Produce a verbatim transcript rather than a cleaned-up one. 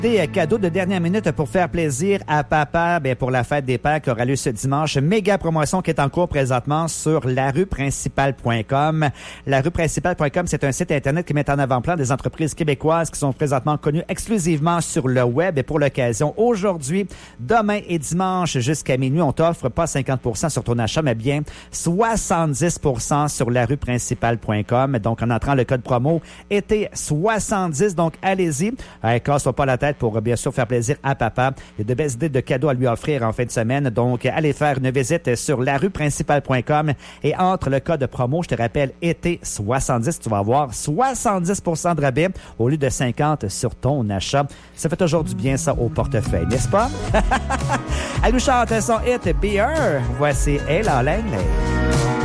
Des cadeaux de dernière minute pour faire plaisir à papa, bien pour la fête des pères qui aura lieu ce dimanche. Méga promotion qui est en cours présentement sur la rue principale point com. la rue principale point com, c'est un site internet qui met en avant-plan des entreprises québécoises qui sont présentement connues exclusivement sur le web. Et pour l'occasion, aujourd'hui, demain et dimanche jusqu'à minuit, on t'offre pas cinquante pour cent sur ton achat, mais bien soixante-dix pour cent sur la rue principale point com. Donc, en entrant le code promo été soixante-dix. Donc, allez-y. Euh, casse-toi pas la tête pour bien sûr faire plaisir à papa. Il y a de belles idées de cadeaux à lui offrir en fin de semaine. Donc, allez faire une visite sur la rue principale point com et entre le code promo, je te rappelle, été soixante-dix, tu vas avoir soixante-dix pour cent de rabais au lieu de cinquante sur ton achat. Ça fait toujours du bien, ça, au portefeuille, n'est-ce pas? Elle nous chante son hit Beer. Voici Elle en Langley.